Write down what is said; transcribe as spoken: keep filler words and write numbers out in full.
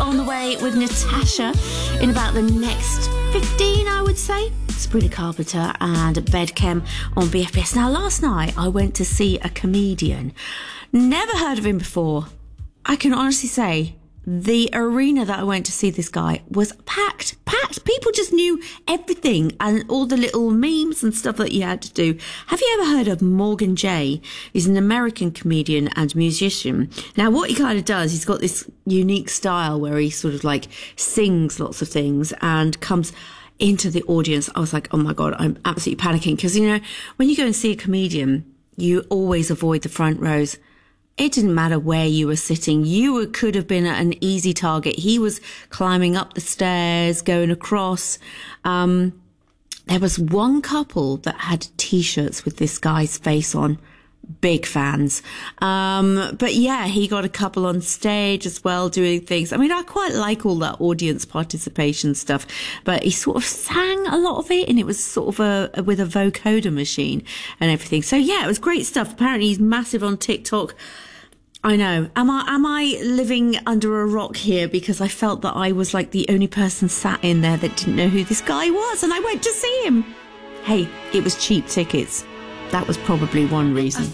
on the way with Natasha in about the next fifteen, I would say. Sabrina Carpenter and Bedchem on B F B S. Now, last night I went to see a comedian. Never heard of him before. I can honestly say the arena that I went to see this guy was packed, packed. People just knew everything and all the little memes and stuff that you had to do. Have you ever heard of Morgan Jay? He's an American comedian and musician. Now, what he kind of does, he's got this unique style where he sort of like sings lots of things and comes into the audience. I was like, oh my God, I'm absolutely panicking. Because, you know, when you go and see a comedian, you always avoid the front rows. It didn't matter where you were sitting. You could have been an easy target. He was climbing up the stairs, going across. Um, there was one couple that had T-shirts with this guy's face on. Big fans. Um, but yeah, he got a couple on stage as well doing things. I mean, I quite like all that audience participation stuff, but he sort of sang a lot of it and it was sort of a, a with a vocoder machine and everything. So yeah, it was great stuff. Apparently he's massive on TikTok. I know. Am I, am I living under a rock here? Because I felt that I was like the only person sat in there that didn't know who this guy was and I went to see him. Hey, it was cheap tickets. That was probably one reason.